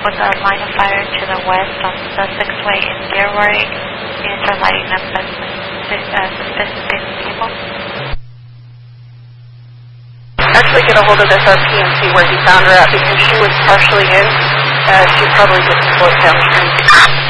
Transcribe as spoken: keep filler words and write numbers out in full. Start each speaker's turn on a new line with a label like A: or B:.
A: with a line of fire to the west on Sussex Way in Gilroy. Units are lighting up as uh, suspicious people.
B: Actually get a hold of this R P and see where he found her at, because she was partially in. Uh, she probably just float downstream.